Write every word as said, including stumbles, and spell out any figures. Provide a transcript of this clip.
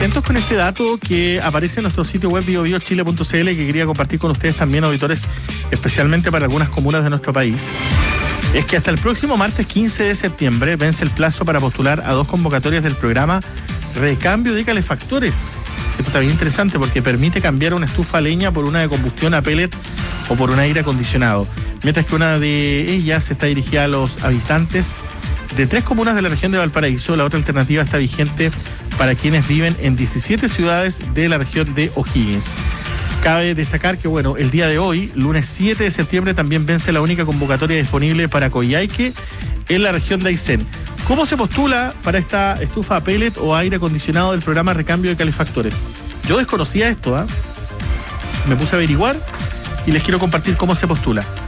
atentos con este dato que aparece en nuestro sitio web bio bio chile punto c l y que quería compartir con ustedes también, auditores, especialmente para algunas comunas de nuestro país. Es que hasta el próximo martes quince de septiembre vence el plazo para postular a dos convocatorias del programa Recambio de Calefactores. Esto está bien interesante porque permite cambiar una estufa a leña por una de combustión a pellet o por un aire acondicionado. Mientras que una de ellas está dirigida a los habitantes de tres comunas de la región de Valparaíso. La otra alternativa está vigente para quienes viven en diecisiete ciudades de la región de O'Higgins. Cabe destacar que, bueno, el día de hoy, lunes siete de septiembre, también vence la única convocatoria disponible para Coyhaique en la región de Aysén. ¿Cómo se postula para esta estufa a pellet o aire acondicionado del programa Recambio de Calefactores? Yo desconocía esto, ¿eh? Me puse a averiguar y les quiero compartir cómo se postula.